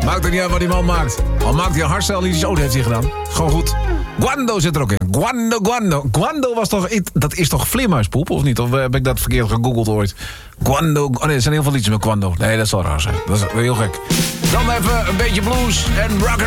Maakt er niet uit wat die man maakt. Al maakt hij een hardstyle-liedjes, dat heeft hij gedaan. Gewoon goed. Guando zit er ook in. Guando. Guando was toch... Dat is toch vleermuispoep, of niet? Of heb ik dat verkeerd gegoogeld ooit? Guando... Oh nee, er zijn heel veel liedjes met Guando. Nee, dat zal raar zijn. Dat is heel gek. Dan even een beetje blues en rock.